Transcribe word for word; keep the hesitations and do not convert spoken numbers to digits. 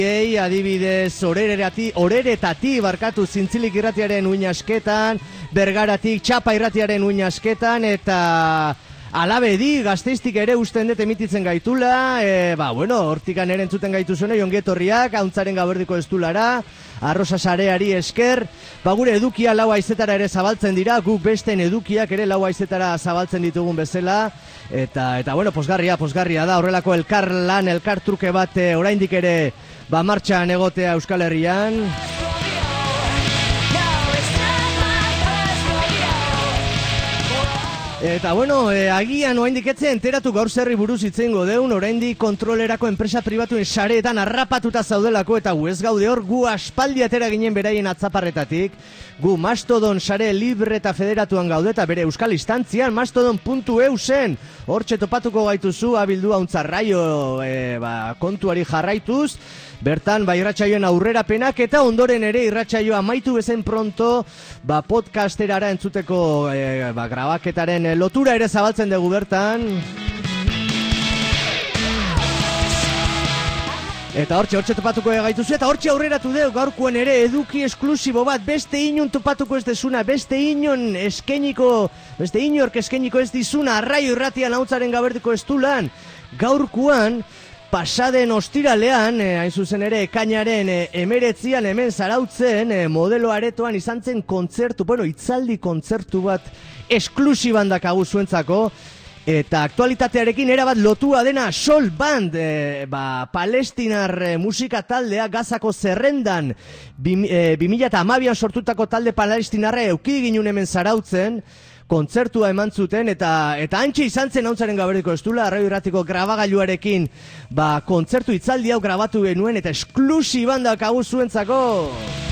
Ei, adibidez, orererati, oreretati barkatu Zintzilik irratiaren uinasketan, Bergaratik Txapa irratiaren uinasketan, eta Alabedi, Gasteiztik ere usten dut emititzen gaitula, e, ba, bueno, hortikan ere entzuten gaitu zuene, ongetorriak, hauntzaren gaberdiko estulara, arrosa sareari esker, ba, gure edukia lau haizetara ere zabaltzen dira, guk besten edukiak ere lau haizetara zabaltzen ditugun bezala, eta, eta bueno, posgarria, posgarria da, horrelako elkar lan, elkar truke bat, e, oraindik ere, ba, martxan egotea Euskal Herrian. Eta bueno, eh, agian oraindik etxe enteratu gaur zerri buruz hitzeingo deun, oraindik kontrolerako enpresa pribatuen sareetan harrapatuta zaudelako eta gu ez gaude hor, gu aspaldi atera ginen beraien atzaparretatik, gu Mastodon sare libre eta federatuan gaude eta bere euskal instantzian mastodon puntu e u zen, hortxe topatuko gaituzu abildu hauntzarraio eh, ba, kontuari jarraituz, bertan ba irratsaioen aurrerapenak eta ondoren ere irratsaioa amaitu bezen pronto ba podcasterara entzuteko e, ba, grabaketaren lotura ere zabaltzen dugu bertan. Eta hortxe, hortxe topatuko gaituzu eta hortxe aurreratu dugu gaurkoen ere eduki esklusibo bat, beste inon topatuko ez dezuna, beste inon eskeniko, beste inork eskeniko ez dizuna, arraio irratian hautzaren gaberdiko estulan, gaurkoan, pasaden ostiralean, eh, hain zuzen ere, ekainaren eh, emeretzian hemen zarautzen, eh, modelo aretoan izan zen kontzertu, bueno, hitzaldi kontzertu bat esklusiban dakagu zuentzako, eta aktualitatearekin erabat lotua dena Sol Band, eh, ba, palestinar eh, musika taldea Gazako zerrendan, bi mila hamabian sortutako talde palestinarra euki ginun hemen zarautzen, kontzertua eman zuten, eta eta antxe izan zen hauntzaren gaberdiko estula, arraio irratiko grabagailuarekin, ba, kontzertu hitzaldi hau grabatu genuen, eta esklusiban dakagu zuentzako.